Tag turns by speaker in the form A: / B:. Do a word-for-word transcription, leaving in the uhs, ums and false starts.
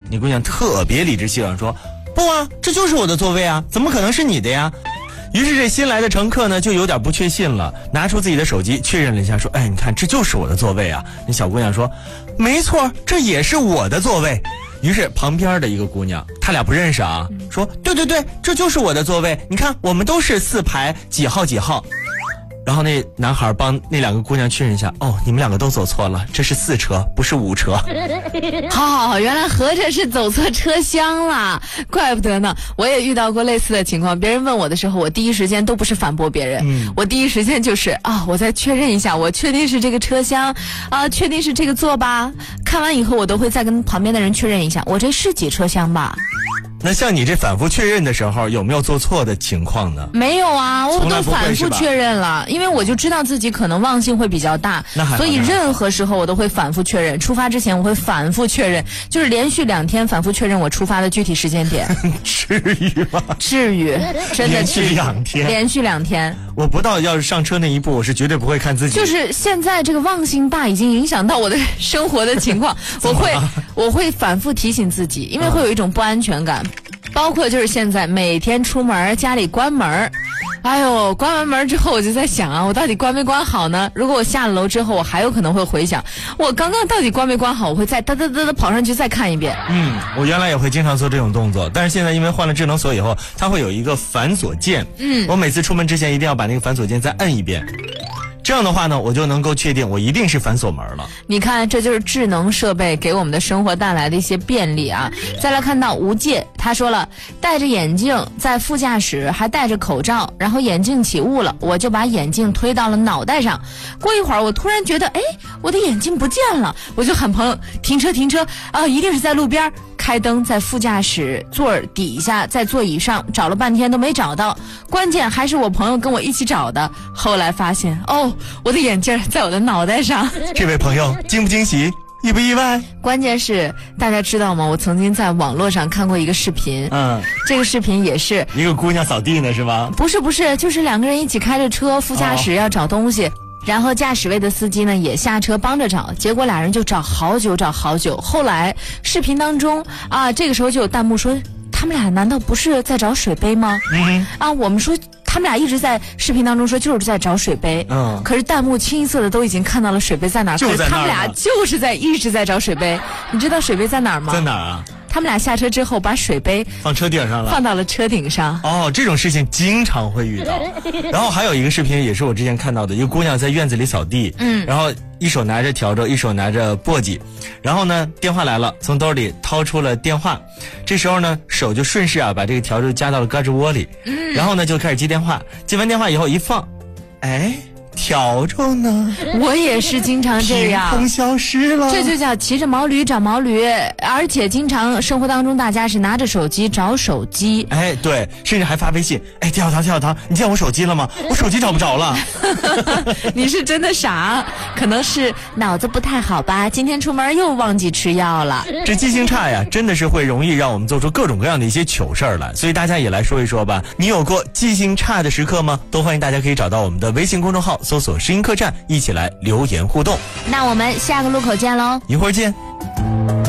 A: 那姑娘特别理直气壮说，不啊，这就是我的座位啊，怎么可能是你的呀？于是这新来的乘客呢就有点不确信了，拿出自己的手机确认了一下，说，哎，你看这就是我的座位啊。那小姑娘说，没错，这也是我的座位。于是旁边的一个姑娘，他俩不认识啊，说，对对对，这就是我的座位，你看我们都是四排几号几号。然后那男孩帮那两个姑娘确认一下，哦，你们两个都走错了，这是四车，不是五车。
B: 好，原来合着是走错车厢了，怪不得呢。我也遇到过类似的情况，别人问我的时候，我第一时间都不是反驳别人，嗯、我第一时间就是啊，我再确认一下，我确定是这个车厢啊，确定是这个座吧。看完以后，我都会再跟旁边的人确认一下，我这是几车厢吧。
A: 那像你这反复确认的时候，有没有做错的情况呢？
B: 没有啊，我都反复确认了，因为我就知道自己可能忘性会比较大，所以任何时候我都会反复确认。出发之前我会反复确认，就是连续两天反复确认我出发的具体时间点。
A: 至于吗？
B: 至于，真的至于。
A: 连续两天，
B: 连续两天。
A: 我不到要是上车那一步，我是绝对不会看自己。
B: 就是现在这个忘性大已经影响到我的生活的情况，我会我会反复提醒自己，因为会有一种不安全感。包括就是现在每天出门家里关门，哎呦，关完门之后我就在想啊，我到底关没关好呢？如果我下了楼之后，我还有可能会回想我刚刚到底关没关好，我会再哒哒哒哒跑上去再看一遍。
A: 嗯，我原来也会经常做这种动作，但是现在因为换了智能锁以后，它会有一个反锁键，嗯，我每次出门之前一定要把那个反锁键再摁一遍。这样的话呢，我就能够确定我一定是反锁门了。
B: 你看，这就是智能设备给我们的生活带来的一些便利啊。再来看到吴界，他说了，戴着眼镜在副驾驶还戴着口罩，然后眼镜起雾了，我就把眼镜推到了脑袋上。过一会儿我突然觉得，哎，我的眼镜不见了，我就喊朋友停车停车啊，一定是在路边。开灯在副驾驶座底下，在座椅上找了半天都没找到，关键还是我朋友跟我一起找的。后来发现，哦，我的眼镜在我的脑袋上。
A: 这位朋友惊不惊喜，意不意外？
B: 关键是大家知道吗？我曾经在网络上看过一个视频，嗯，这个视频也是
A: 一个姑娘扫地呢，是吧？
B: 不是不是，就是两个人一起开着车，副驾驶要找东西。哦，然后驾驶位的司机呢也下车帮着找，结果俩人就找好久找好久。后来视频当中啊，这个时候就有弹幕说，他们俩难道不是在找水杯吗？嗯，啊，我们说他们俩一直在视频当中说就是在找水杯，嗯，可是弹幕清一色的都已经看到了水杯在哪儿，可是他们俩就是在一直在找水杯。你知道水杯在哪儿吗？
A: 在哪儿啊？
B: 他们俩下车之后把水杯
A: 放车顶上了，
B: 放到了车顶上。
A: 哦，这种事情经常会遇到。然后还有一个视频也是我之前看到的，一个姑娘在院子里扫地，嗯，然后一手拿着笤帚，一手拿着簸箕，然后呢电话来了，从兜里掏出了电话，这时候呢手就顺势啊把这个笤帚夹到了胳肢窝里，嗯，然后呢就开始接电话，接完电话以后一放，哎，笤帚呢？
B: 我也是经常这样，
A: 凭空消失了。
B: 这就叫骑着毛驴找毛驴，而且经常生活当中大家是拿着手机找手机。
A: 哎，对，甚至还发微信，哎，跳跳跳跳，你见我手机了吗？我手机找不着了。
B: 你是真的傻，可能是脑子不太好吧？今天出门又忘记吃药了。
A: 这记性差呀，真的是会容易让我们做出各种各样的一些糗事儿来。所以大家也来说一说吧，你有过记性差的时刻吗？都欢迎大家可以找到我们的微信公众号。搜索声音客栈，一起来留言互动。
B: 那我们下个路口见喽，
A: 一会儿见。